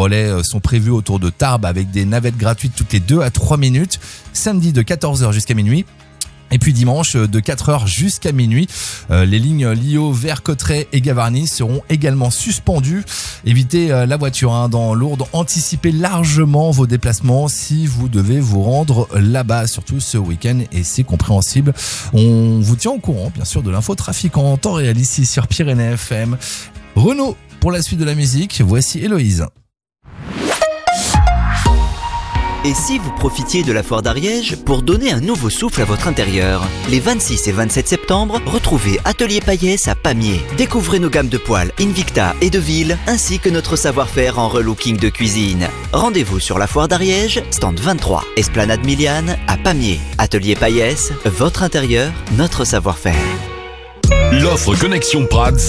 relais sont prévus autour de Tarbes avec des navettes gratuites toutes les 2 à 3 minutes. Samedi de 14h jusqu'à minuit. Et puis dimanche de 4h jusqu'à minuit, les lignes Lio vers Cauterets et Gavarnie seront également suspendues. Évitez la voiture dans Lourdes, anticipez largement vos déplacements si vous devez vous rendre là-bas, surtout ce week-end, et c'est compréhensible. On vous tient au courant bien sûr de l'infotrafic en temps réel ici sur Pyrénées FM. Renaud, pour la suite de la musique, voici Héloïse. Et si vous profitiez de la foire d'Ariège pour donner un nouveau souffle à votre intérieur? Les 26 et 27 septembre, retrouvez Atelier Payès à Pamiers. Découvrez nos gammes de poêles Invicta et de Ville, ainsi que notre savoir-faire en relooking de cuisine. Rendez-vous sur la foire d'Ariège, stand 23, Esplanade Miliane à Pamiers. Atelier Payès, votre intérieur, notre savoir-faire. L'offre Connexion Prades